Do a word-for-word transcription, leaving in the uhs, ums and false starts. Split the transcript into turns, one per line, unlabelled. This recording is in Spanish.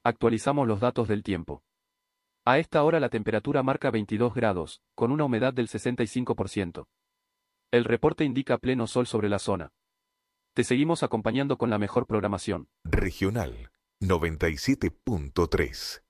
Actualizamos los datos del tiempo. A esta hora la temperatura marca veintidós grados, con una humedad del sesenta y cinco por ciento. El reporte indica pleno sol sobre la zona. Te seguimos acompañando con la mejor programación.
Regional noventa y siete punto tres.